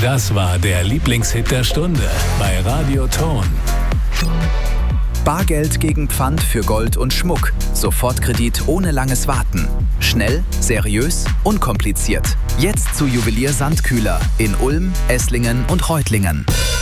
Das war der Lieblingshit der Stunde bei Radio Ton. Bargeld gegen Pfand für Gold und Schmuck. Sofortkredit ohne langes Warten. Schnell, seriös, unkompliziert. Jetzt zu Juwelier Sandkühler in Ulm, Esslingen und Reutlingen.